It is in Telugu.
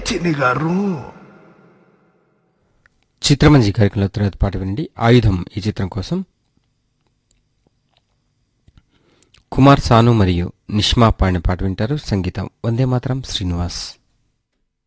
చిన్ని గారు. చిత్రమంజి కార్యక్రమంలో తర్వాత పాట వినండి. ఆయుధం ఈ చిత్రం కోసం కుమార్ సాను మరియు నిష్మా పాడిన పాట వింటారు. సంగీతం వందే మాతరం శ్రీనివాస్.